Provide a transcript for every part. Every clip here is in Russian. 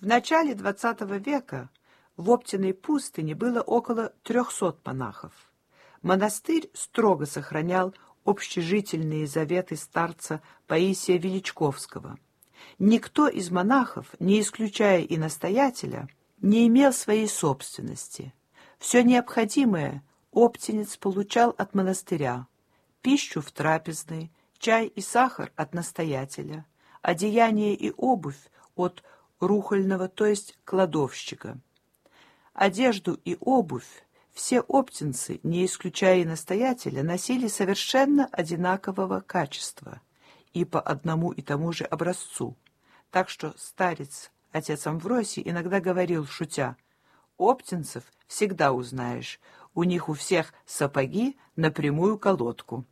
В начале XX века в Оптиной пустыне было около 300 монахов. Монастырь строго сохранял общежительные заветы старца Паисия Величковского. Никто из монахов, не исключая и настоятеля, не имел своей собственности. Все необходимое оптинец получал от монастыря: пищу в трапезной, чай и сахар от настоятеля, одеяние и обувь от рухольного, то есть кладовщика. Одежду и обувь все оптинцы, не исключая и настоятеля, носили совершенно одинакового качества и по одному и тому же образцу. Так что старец, отец Амвросий, иногда говорил, шутя: «Оптинцев всегда узнаешь, у них у всех сапоги на прямую колодку».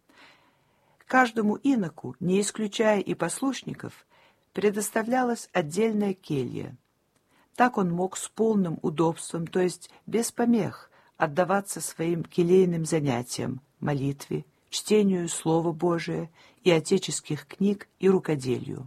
Каждому иноку, не исключая и послушников, предоставлялась отдельная келья. Так он мог с полным удобством, то есть без помех, отдаваться своим келейным занятиям, молитве, чтению Слова Божия и отеческих книг и рукоделию.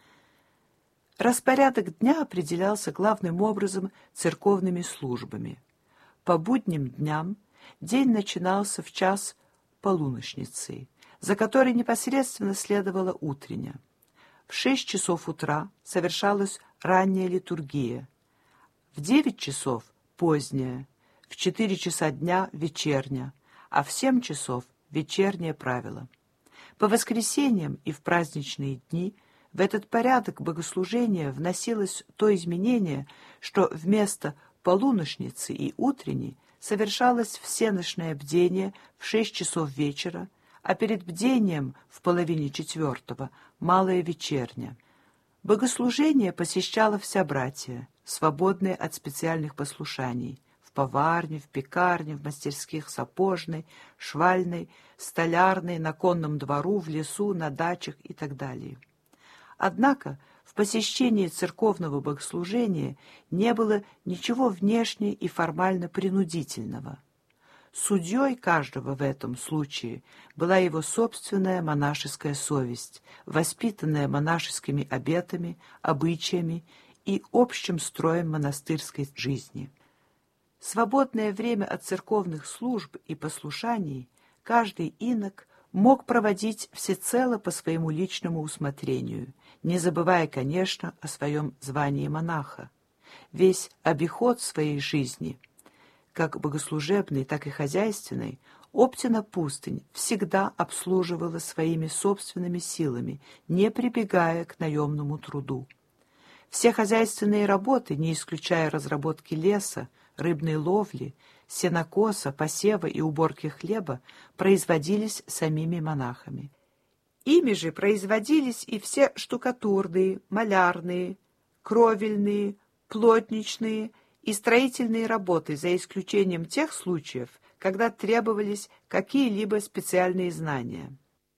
Распорядок дня определялся главным образом церковными службами. По будним дням день начинался в час полуночницы, за которой непосредственно следовала утренняя. В 6 часов утра совершалась ранняя литургия, в 9 часов – поздняя, в 4 часа дня – вечерня, а в 7 часов – вечернее правило. По воскресеньям и в праздничные дни в этот порядок богослужения вносилось то изменение, что вместо полуночницы и утренней совершалось всеночное бдение в 6 часов вечера, а перед бдением в половине 4 малая вечерня. Богослужение посещала вся братья, свободные от специальных послушаний, в поварне, в пекарне, в мастерских сапожной, швальной, столярной, на конном двору, в лесу, на дачах и так далее. Однако в посещении церковного богослужения не было ничего внешне и формально принудительного. Судьей каждого в этом случае была его собственная монашеская совесть, воспитанная монашескими обетами, обычаями и общим строем монастырской жизни. Свободное время от церковных служб и послушаний каждый инок мог проводить всецело по своему личному усмотрению, не забывая, конечно, о своем звании монаха. Весь обиход своей жизни, как богослужебной, так и хозяйственной, Оптина пустынь всегда обслуживала своими собственными силами, не прибегая к наемному труду. Все хозяйственные работы, не исключая разработки леса, рыбной ловли, сенокоса, посева и уборки хлеба, производились самими монахами. Ими же производились и все штукатурные, малярные, кровельные, плотничные и строительные работы, за исключением тех случаев, когда требовались какие-либо специальные знания.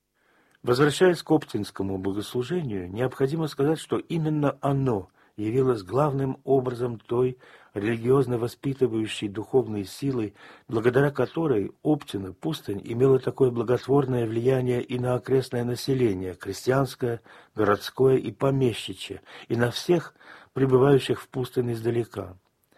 Возвращаясь к оптинскому богослужению, необходимо сказать, что именно оно явилось главным образом той религиозно воспитывающей духовной силой, благодаря которой Оптина пустынь имела такое благотворное влияние и на окрестное население, крестьянское, городское и помещичье, и на всех пребывающих в пустыне издалека.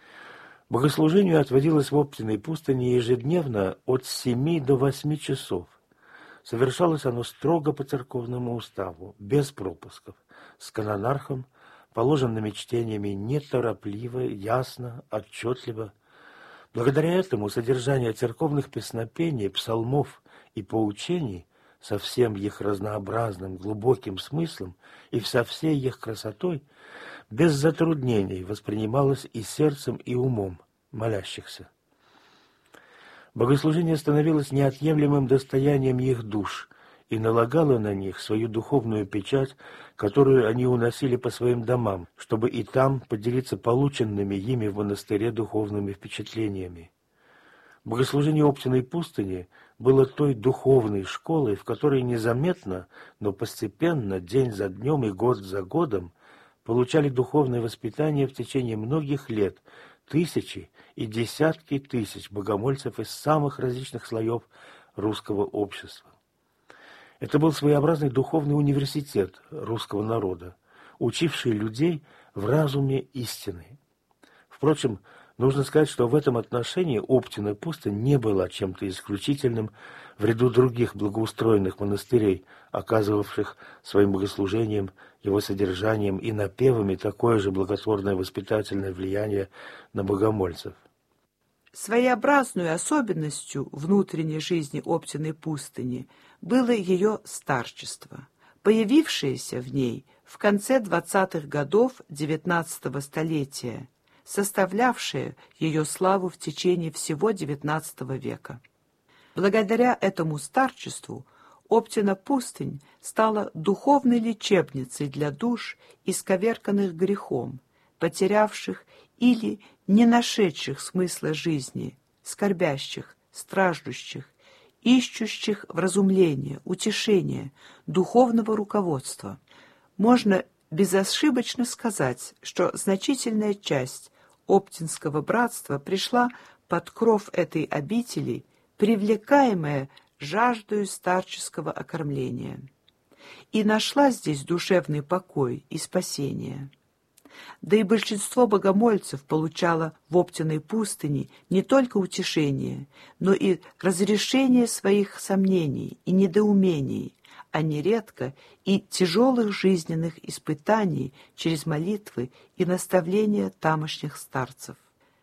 Богослужению отводилось в Оптиной пустыне ежедневно от 7 до 8 часов. Совершалось оно строго по церковному уставу, без пропусков, с канонархом, положенными чтениями неторопливо, ясно, отчетливо. Благодаря этому содержание церковных песнопений, псалмов и поучений со всем их разнообразным, глубоким смыслом и со всей их красотой без затруднений воспринималось и сердцем, и умом молящихся. Богослужение становилось неотъемлемым достоянием их душ и налагало на них свою духовную печать, которую они уносили по своим домам, чтобы и там поделиться полученными ими в монастыре духовными впечатлениями. Богослужение Оптиной пустыни было той духовной школой, в которой незаметно, но постепенно, день за днем и год за годом, получали духовное воспитание в течение многих лет тысячи и десятки тысяч богомольцев из самых различных слоев русского общества. Это был своеобразный духовный университет русского народа, учивший людей в разуме истины. Впрочем, нужно сказать, что в этом отношении Оптина пустынь не была чем-то исключительным в ряду других благоустроенных монастырей, оказывавших своим богослужением, его содержанием и напевами такое же благотворное воспитательное влияние на богомольцев. Своеобразную особенностью внутренней жизни Оптиной пустыни было ее старчество, появившееся в ней в конце 20-х годов XIX столетия, составлявшее ее славу в течение всего XIX века. Благодаря этому старчеству Оптина пустынь стала духовной лечебницей для душ, исковерканных грехом, потерявших или не нашедших смысла жизни, скорбящих, страждущих, ищущих вразумления, утешения, духовного руководства. Можно безошибочно сказать, что значительная часть Оптинского братства пришла под кров этой обители, привлекаемая жаждою старческого окормления, и нашла здесь душевный покой и спасение. Да и большинство богомольцев получало в Оптиной пустыне не только утешение, но и разрешение своих сомнений и недоумений, а нередко и тяжелых жизненных испытаний через молитвы и наставления тамошних старцев.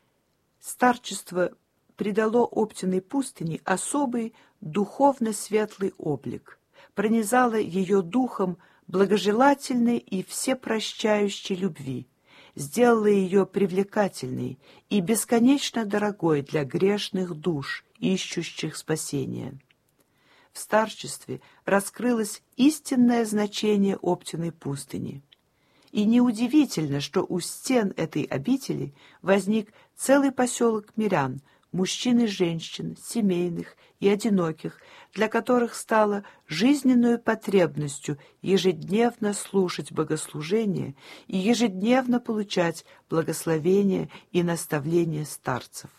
Старчество придало Оптиной пустыне особый духовно-светлый облик, пронизало ее духом благожелательной и всепрощающей любви, сделала ее привлекательной и бесконечно дорогой для грешных душ, ищущих спасения. В старчестве раскрылось истинное значение Оптиной пустыни. И неудивительно, что у стен этой обители возник целый поселок мирян, мужчин и женщин, семейных и одиноких, для которых стало жизненной потребностью ежедневно слушать богослужение и ежедневно получать благословение и наставление старцев.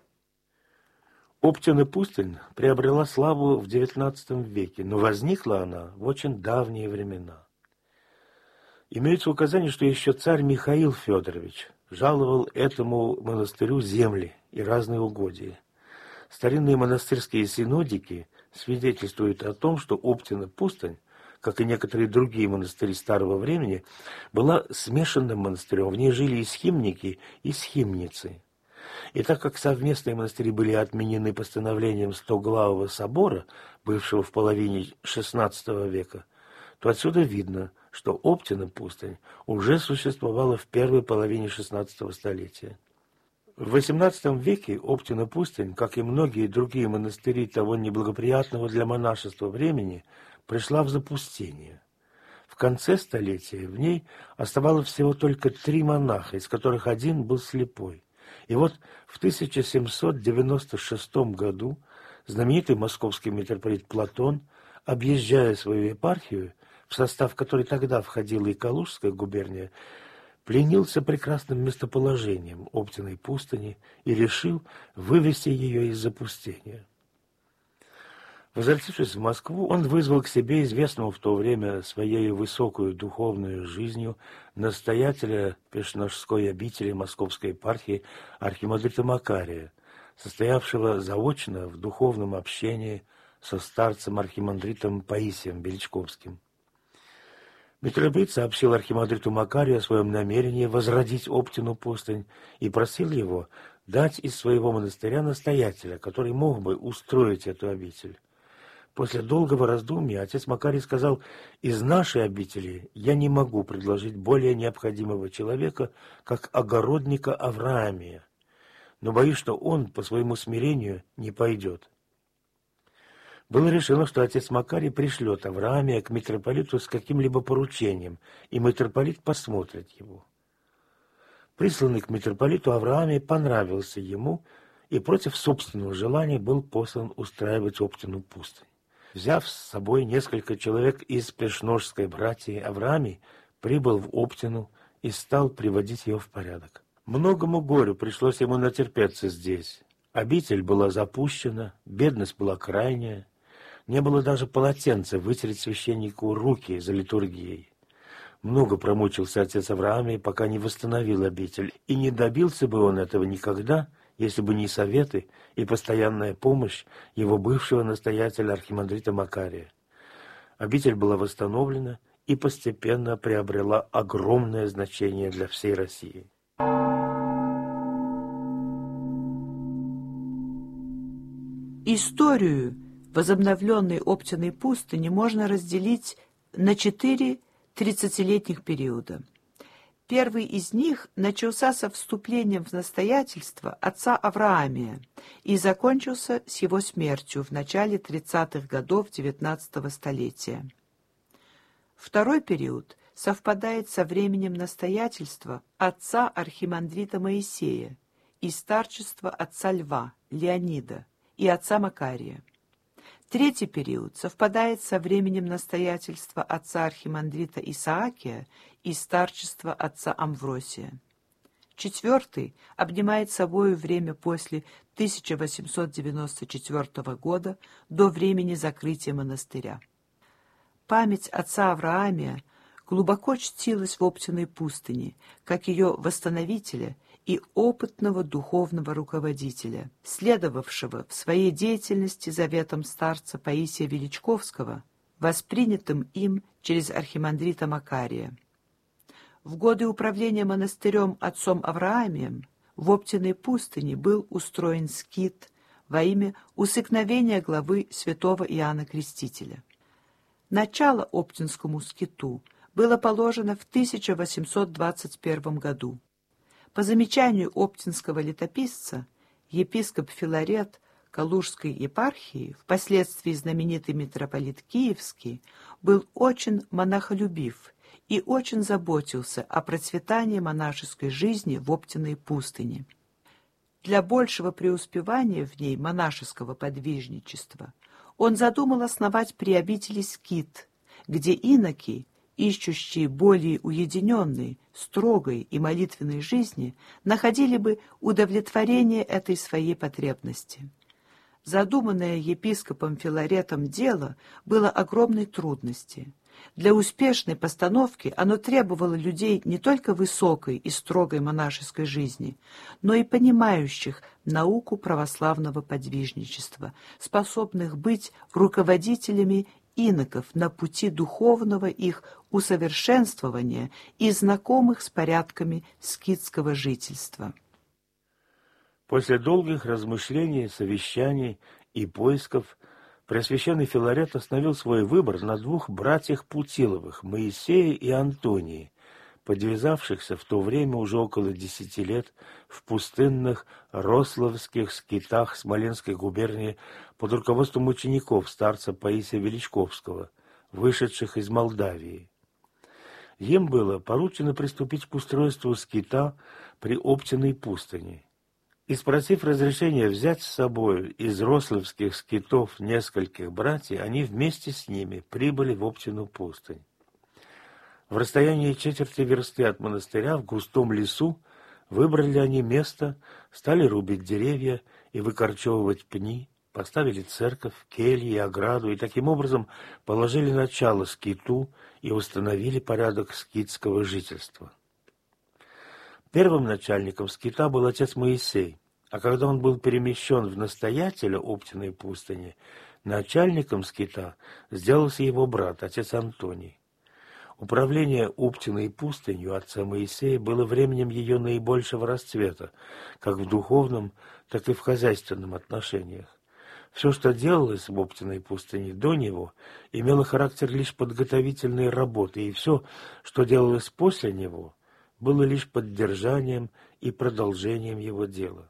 Оптина пустынь приобрела славу в XIX веке, но возникла она в очень давние времена. Имеется указание, что еще царь Михаил Федорович жаловал этому монастырю земли и разные угодья. Старинные монастырские синодики свидетельствуют о том, что Оптина пустынь, как и некоторые другие монастыри старого времени, была смешанным монастырем. В ней жили и схимники, и схимницы. И так как совместные монастыри были отменены постановлением Стоглавого собора, бывшего в половине XVI века, то отсюда видно, что Оптина пустынь уже существовала в первой половине XVI столетия. В XVIII веке Оптина пустынь, как и многие другие монастыри того неблагоприятного для монашества времени, пришла в запустение. В конце столетия в ней оставалось всего только 3 монаха, из которых один был слепой. И вот в 1796 году знаменитый московский митрополит Платон, объезжая свою епархию, в состав которой тогда входила и Калужская губерния, пленился прекрасным местоположением Оптиной пустыни и решил вывести ее из запустения. Возвратившись в Москву, он вызвал к себе известного в то время своей высокую духовную жизнью настоятеля Пешножской обители Московской епархии архимандрита Макария, состоявшего заочно в духовном общении со старцем архимандритом Паисием Величковским. Митрополит сообщил архимандриту Макарию о своем намерении возродить Оптину пустынь и просил его дать из своего монастыря настоятеля, который мог бы устроить эту обитель. После долгого раздумья отец Макарий сказал: «Из нашей обители я не могу предложить более необходимого человека, как огородника Авраамия, но боюсь, что он по своему смирению не пойдет». Было решено, что отец Макарий пришлет Авраамия к митрополиту с каким-либо поручением, и митрополит посмотрит его. Присланный к митрополиту Авраамий понравился ему и против собственного желания был послан устраивать Оптину пустынь. Взяв с собой несколько человек из Пешножской братьи, Авраамий прибыл в Оптину и стал приводить ее в порядок. Многому горю пришлось ему натерпеться здесь. Обитель была запущена, бедность была крайняя, не было даже полотенца вытереть священнику руки за литургией. Много промучился отец Авраамий, пока не восстановил обитель, и не добился бы он этого никогда, если бы не советы и постоянная помощь его бывшего настоятеля архимандрита Макария. Обитель была восстановлена и постепенно приобрела огромное значение для всей России. Историю возобновленной Оптиной пустыни можно разделить на 4 30-летних периода. Первый из них начался со вступлением в настоятельство отца Авраамия и закончился с его смертью в начале 30-х годов XIX столетия. Второй период совпадает со временем настоятельства отца архимандрита Моисея и старчества отца Льва, Леонида, и отца Макария. Третий период совпадает со временем настоятельства отца архимандрита Исаакия и старчества отца Амвросия. Четвертый обнимает собою время после 1894 года до времени закрытия монастыря. Память отца Авраамия глубоко чтилась в Оптиной пустыне, как ее восстановителя и опытного духовного руководителя, следовавшего в своей деятельности заветам старца Паисия Величковского, воспринятым им через архимандрита Макария. В годы управления монастырем отцом Авраамием в Оптиной пустыне был устроен скит во имя усыкновения главы святого Иоанна Крестителя. Начало Оптинскому скиту было положено в 1821 году. По замечанию оптинского летописца, епископ Филарет Калужской епархии, впоследствии знаменитый митрополит Киевский, был очень монахолюбив и очень заботился о процветании монашеской жизни в Оптиной пустыне. Для большего преуспевания в ней монашеского подвижничества он задумал основать при обители скит, где иноки, ищущие более уединенной, строгой и молитвенной жизни, находили бы удовлетворение этой своей потребности. Задуманное епископом Филаретом дело было огромной трудности. Для успешной постановки оно требовало людей не только высокой и строгой монашеской жизни, но и понимающих науку православного подвижничества, способных быть руководителями иноков на пути духовного их усовершенствования и знакомых с порядками скитского жительства. После долгих размышлений, совещаний и поисков Преосвященный Филарет остановил свой выбор на двух братьях Путиловых, Моисее и Антонии, подвязавшихся в то время уже около 10 лет в пустынных Рославских скитах Смоленской губернии под руководством учеников старца Паисия Величковского, вышедших из Молдавии. Им было поручено приступить к устройству скита при Оптиной пустыне. И, спросив разрешения взять с собой из рославских скитов нескольких братьев, они вместе с ними прибыли в Оптину пустынь. В расстоянии четверти версты от монастыря в густом лесу выбрали они место, стали рубить деревья и выкорчевывать пни, поставили церковь, кельи и ограду, и таким образом положили начало скиту и установили порядок скитского жительства. Первым начальником скита был отец Моисей, а когда он был перемещен в настоятеля Оптиной пустыни, начальником скита сделался его брат, отец Антоний. Управление Оптиной пустынью отца Моисея было временем ее наибольшего расцвета, как в духовном, так и в хозяйственном отношениях. Все, что делалось в Оптиной пустыне до него, имело характер лишь подготовительной работы, и все, что делалось после него, было лишь поддержанием и продолжением его дела.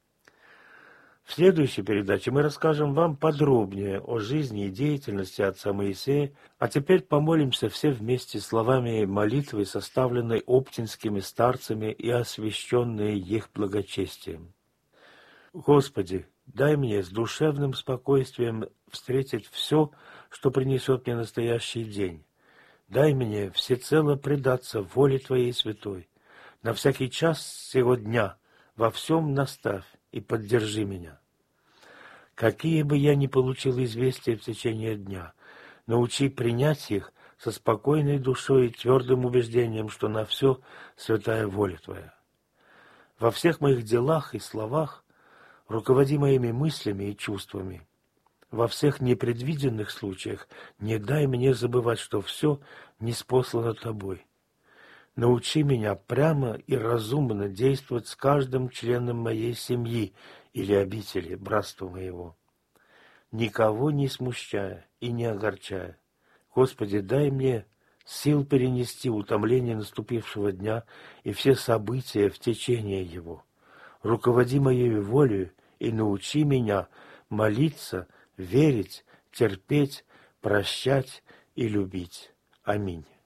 В следующей передаче мы расскажем вам подробнее о жизни и деятельности отца Моисея, а теперь помолимся все вместе словами молитвы, составленной оптинскими старцами и освященные их благочестием. Господи, дай мне с душевным спокойствием встретить все, что принесет мне настоящий день. Дай мне всецело предаться воле Твоей святой. На всякий час сего дня во всем наставь и поддержи меня. Какие бы я ни получил известия в течение дня, научи принять их со спокойной душой и твердым убеждением, что на все святая воля Твоя. Во всех моих делах и словах руководи моими мыслями и чувствами. Во всех непредвиденных случаях не дай мне забывать, что все ниспослано Тобой. Научи меня прямо и разумно действовать с каждым членом моей семьи или обители, братства моего, никого не смущая и не огорчая. Господи, дай мне сил перенести утомление наступившего дня и все события в течение его. Руководи моей волею и научи меня молиться, верить, терпеть, прощать и любить. Аминь.